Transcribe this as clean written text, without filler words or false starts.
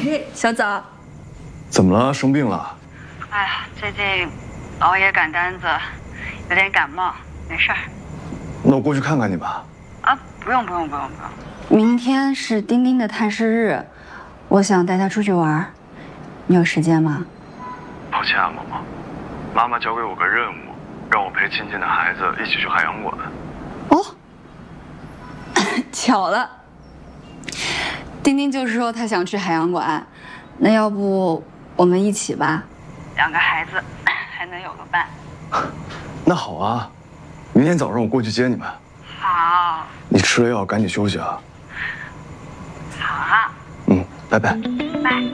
嘿，小枣， 怎么了？生病了？ 哎呀，最近熬夜赶单子，有点感冒，没事儿。 那我过去看看你吧。 啊，不用。 明天是丁丁的探视日，我想带他出去玩，你有时间吗？ 抱歉啊，毛毛，妈妈交给我个任务，让我陪亲戚的孩子一起去海洋馆。 哦，巧了，丁丁就是说他想去海洋馆，那要不我们一起吧 ？2个孩子还能有个伴。 那好啊，明天早上我过去接你们。 好。 你吃了药赶紧休息啊。 好啊。 拜拜。 拜。